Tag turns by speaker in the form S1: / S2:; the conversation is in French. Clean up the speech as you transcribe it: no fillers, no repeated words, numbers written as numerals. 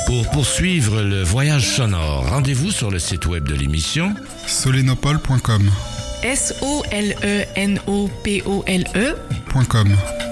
S1: Pour poursuivre le voyage sonore, rendez-vous sur le site web de l'émission
S2: solenopole.com.
S3: SOLENOPOLE.com.